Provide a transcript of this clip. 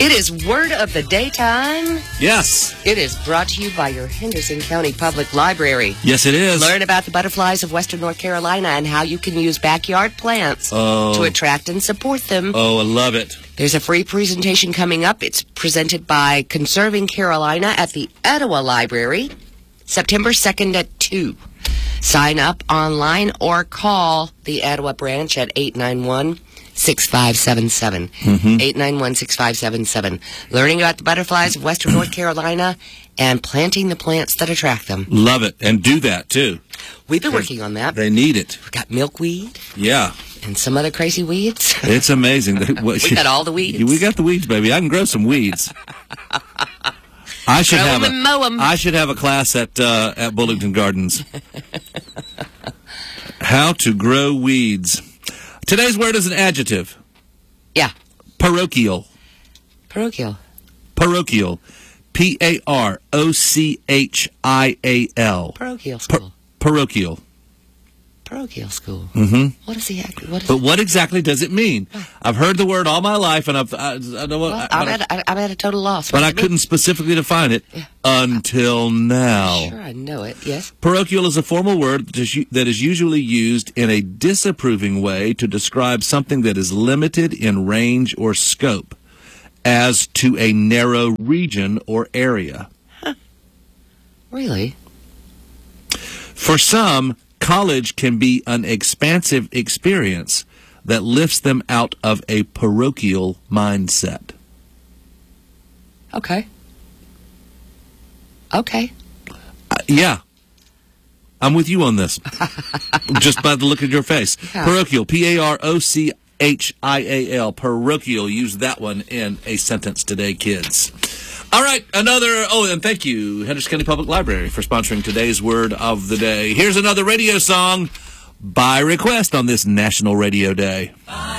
It is Word of the Day time. Yes. It is brought to you by your Henderson County Public Library. Yes, it is. Learn about the butterflies of Western North Carolina and how you can use backyard plants to attract and support them. Oh, I love it. There's a free presentation coming up. It's presented by Conserving Carolina at the Etowah Library, September 2nd at 2. Sign up online or call the Etowah branch at 891-6577. 891-6577. Learning about the butterflies of Western North Carolina and planting the plants that attract them. Love it. And do that, too. We've been working on that. They need it. We've got milkweed. Yeah. And some other crazy weeds. It's amazing. We got all the weeds. We got the weeds, baby. I can grow some weeds. I should have a class at Bullington Gardens. How to grow weeds. Today's word is an adjective. Yeah. Parochial. Parochial. Parochial. P-A-R-O-C-H-I-A-L. Parochial school. Parochial. Parochial school. Mm-hmm. But what exactly does it mean? I've heard the word all my life, and I'm at a total loss. But I couldn't specifically define it until now. Sure, I know it. Yes. Parochial is a formal word that is usually used in a disapproving way to describe something that is limited in range or scope, as to a narrow region or area. Huh. Really? For some, college can be an expansive experience that lifts them out of a parochial mindset. Okay. Yeah. I'm with you on this. Just by the look of your face. Yeah. Parochial. P-A-R-O-C-H-I-A-L. Parochial. Use that one in a sentence today, kids. All right, and thank you, Henderson County Public Library, for sponsoring today's Word of the Day. Here's another radio song by request on this National Radio Day.